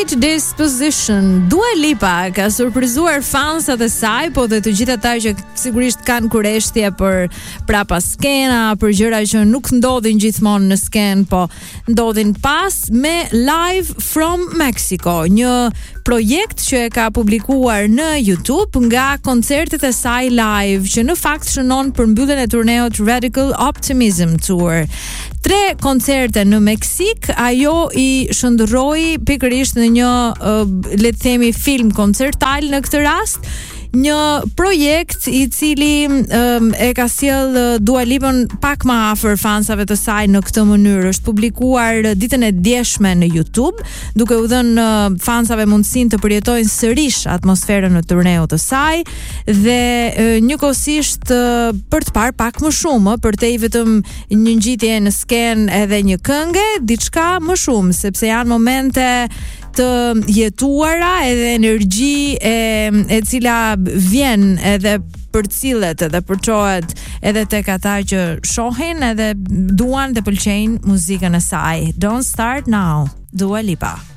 Disposition. Dua Lipa ka surprizuar fansat e saj, po dhe të gjithë ata që sigurisht kanë kurreshtje për prapa skena, për gjëra që nuk ndodhin gjithmonë në sken, po ndodhin pas, me Live from Mexico, një projekt që e ka publikuar në YouTube nga koncertet e saj live, që në fakt shënon për mbylljen e turneut Radical Optimism Tour. 3 koncerte në Meksik, ajo i shndërroi pikërisht në një le të themi film koncertal në këtë rast, një projekt i cili e ka sjell Dua Lipën pak më afër fansave të saj në këtë mënyrë. Është publikuar ditën e djeshme në YouTube, duke u dhënë fansave mundësinë të përjetojnë sërish atmosferën në turneun të saj dhe njëkohësisht për të parë pak më shumë, përtej vetëm një ngjitje në sken edhe një këngë, diçka më shumë, sepse janë momente të jetuara edhe energji e cila vjen edhe përcillet edhe përçohet edhe tek ata që shohin edhe duan të pëlqejnë muzikën e saj. Don't Start Now, Dua Lipa.